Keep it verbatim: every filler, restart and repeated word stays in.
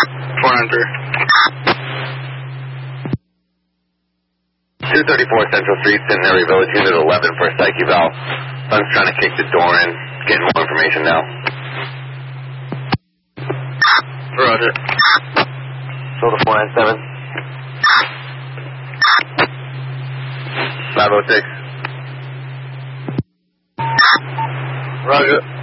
four hundred. two thirty-four Central Street, Centenary Village, Unit eleven for a psych eval. Son's trying to kick the door in, getting more information now. Roger. Shoulder four nine seven. five oh six. Roger.